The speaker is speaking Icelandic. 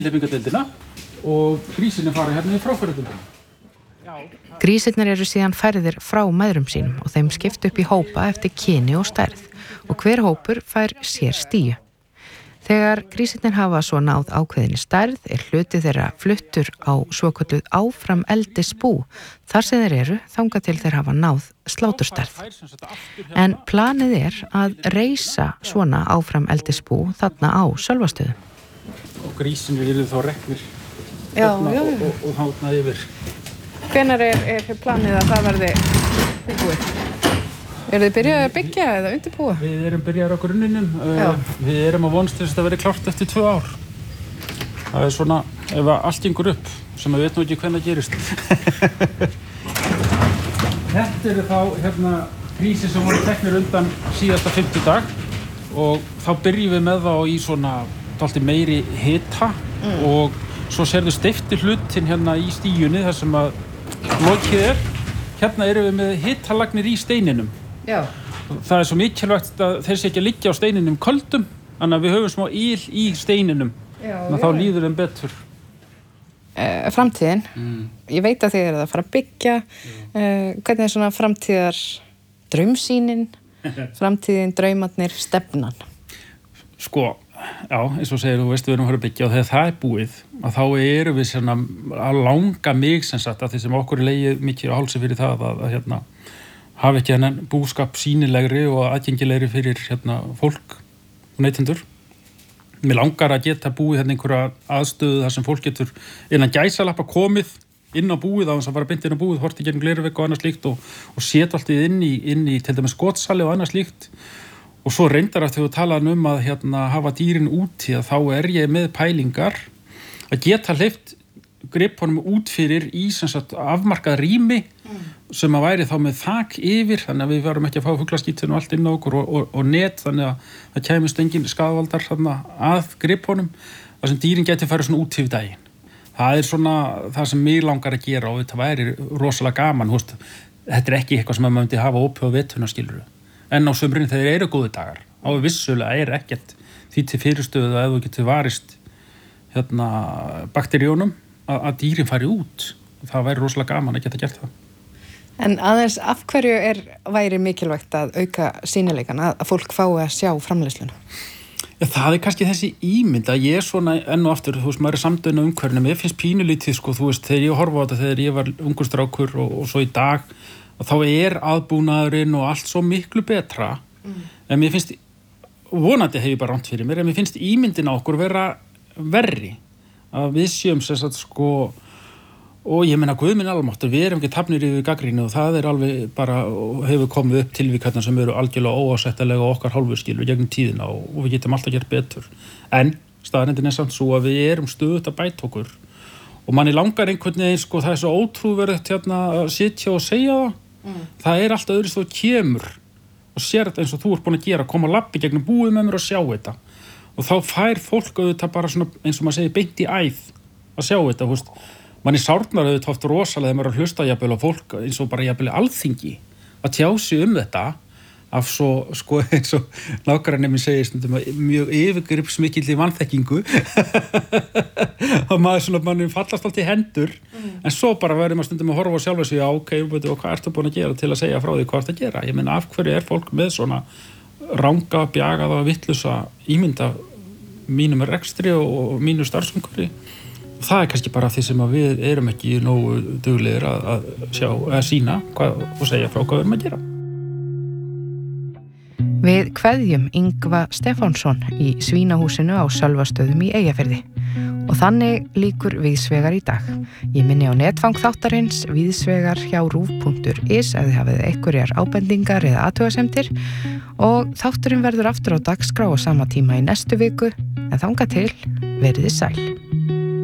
innhleypingadeildina og grísirnir fara hérna í fráfærudeildina. Grísirnir eru síðan færðir frá mæðrum sínum og þeim skipt upp í hópa eftir kyni og stærð og hver hópur fær sér stíu. Þegar grísirnir hafa svo náð ákveðinni stærð hluti þeirra fluttur á svokölluð áfram eldisbú þar sem þeir eru þangað til þeir hafa náð sláturstærð. En planið að reisa svona áfram eldisbú þarna á Sölvastöðum. Og grísirnir eru þá reknir og hátna yfir. Hvenær planið að það verði búið? Eru þið byrjað að byggja eða undirbúa? Við erum byrjaðar á grunninum. Við erum að vonast til þess að það verði klárt eftir 2 ár. Það er svona, ef allt gengur upp, sem við veitum ekki hvernig það gerist. Þetta eru þá grísir sem voru teknir undan síðasta 50 dag og þá byrjum við með þá í svona dálítið meiri hita og svo sérðu steypti hlutinn hérna í stíunni þar sem að lokið Hérna erum við með hitalagnir í steininum. Já. Það er svo mikilvægt að þeir sé ekki að liggja á steininum köldum, þannig að við höfum smá íl í steininum. Þannig að þá líður þeim betur. Framtíðin. Ég veit að þið eru að fara að byggja. Hvernig er svona framtíðar draumsýnin, framtíðin, draumarnir, stefnan? Sko, já, eins og segir, þú veist, við erum að fara að byggja og þegar það er búið, að þá erum við svona að langa mig sem sagt að því sem okkur er legið mikið á hálsi fyrir það að hafa ekki hennan búskap sýnilegri og aðgengilegri fyrir fólk og neytendur. Mér langar að geta búið einhverja aðstöðu þar sem fólk getur innan gæsalappa komið inn á búið á þess að fara beint inn á búið, horti gegnum glervegg og annað slíkt og set allt inn í til dæmis skotssali og annað slíkt. Og svo reyndar að þegar þú talaði að hafa dýrin úti að þá er ég með pælingar að geta hleypt gripunum út fyrir í sem sagt afmarkað rými sem að væri þá með þak yfir þannig að við varum ekki að fá fuglaskítinn og allt inn á okkur og net þannig að það kæmust engin skaðvaldar að gripunum þar sem dýrin geti farið svona út yfir daginn. Það er svona það sem mig langar að gera og þetta væri rosalega gaman. Þetta er ekki eitthvað sem maður myndi hafa opið á vetuna skilurðu. En á sumrin þegar eru góði dagar. Á vissulega ekkert því til fyrirstöðu að þú getur varist bakteríunum að dýrin fari út. Það væri rosalega gaman að geta gert það. En aðeins af hverju væri mikilvægt að auka sýnileikann, að fólk fái að sjá framleiðsluna? Já, það er kannski þessi ímynd að ég svona enn og aftur, maður er samdöðin á umhverfinu, mér finnst pínulítið, þegar ég horfa á þetta þegar ég var ungur strákur og svo í dag, og þá er aðbúnaðurinn og allt svo miklu betra, en mér finnst, vonandi hef ég bara rangt fyrir mér, en mér finnst ímyndin á okkur vera verri, að við séum sem sagt og ég meina Guð minn almáttur, við erum ekki tafnir yfir gagnrýni og það er alveg bara, hefur komið upp tilvík sem eru algjörlega óásættanlega okkar hálfu skilur gegnum tíðina og við getum alltaf gert betur. En staðreyndin er samt svo að við erum stöðugt að bæta okkur og manni langar einhvern veginn það er svo ótrúverðugt að sitja og segja það. Það er alltaf öðru þú kemur og sér þetta eins og þú ert búin að gera, koma labbi gegnum búið með mér og sjá þetta. Og þá fær fólk auðvitað bara svona, eins og maður segir, beint í æð að sjá þetta, manni sárnar auðvitað oft rosalega þegar maður er að hlusta jafnvel á fólk eins og bara jafnvel Alþingi að tjá sig þetta af svo eins og nágranni minn segir stundum mjög yfirgripsmikill í vanþekkingu og maður svona manni fallast allt í hendur en svo bara verður maður stundum að horfa á sjálfa sig og hvað ertu búin að gera til að segja frá því hvað ertu að gera? Ég meina af hverju er fólk með svona ranga, bjagaða, vitlausa ímynda mínum rekstri og mínu starfsumhverfi? Það er kannski bara því sem að við erum ekki nógu duglegir að sjá, að sýna og segja frá hvað við erum að gera. Við kveðjum Ingva Stefánsson í Svínahúsinu á Sölvastöðum í Eyjafirði og þannig lýkur Víðsvegar í dag. Ég minni á netfang þáttarins Víðsvegar hjá rúv.is ef þið hafið einhverjar ábendingar eða athugasemdir og þátturinn verður aftur á dagskrá á sama tíma í næstu viku en þangað til verið þið sæl.